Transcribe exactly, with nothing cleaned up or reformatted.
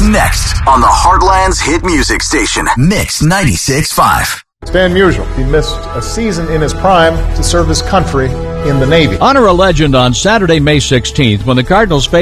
next on the Heartland's hit music station, Mix ninety-six point five. Stan Musial, he missed a season in his prime to serve his country in the Navy. Honor a legend on Saturday, May sixteenth, when the Cardinals face